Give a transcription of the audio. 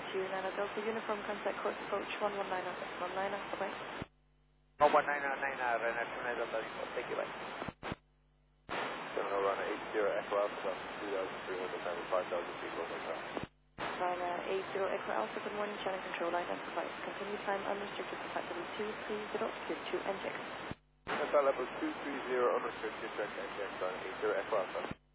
Nana Delta Uniform contact course approach 119 bye-bye. 119 Renner 2 Delta Info, thank you, bye. Terminal runner 80 Echo Alpha, 2,300 times 5,000 feet over time. Runner 80 Echo Alpha, good morning, channel control identified. Continue time unrestricted to factory 230, clear to NJ. Level 230 unrestricted, check NJ, runner 80 Echo Alpha.